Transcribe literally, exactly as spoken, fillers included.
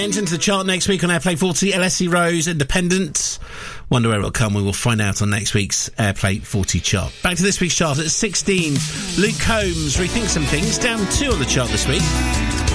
Into the chart next week on Airplay forty, L S E Rose, Independent. Wonder where it'll come. We will find out on next week's Airplay forty chart. Back to this week's chart at sixteen. Luke Combs, Rethink Some Things, down two on the chart this week.